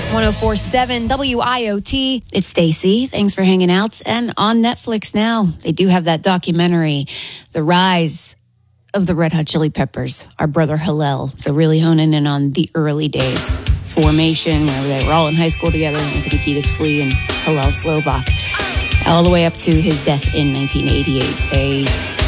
104.7 WIOT. It's Stacy. Thanks for hanging out. And on Netflix now, they do have that documentary, The Rise of the Red Hot Chili Peppers, Our Brother Hillel. So really honing in on the early days. Formation, where they were all in high school together, Anthony Kiedis Flea and Hillel Slovak, all the way up to his death in 1988. They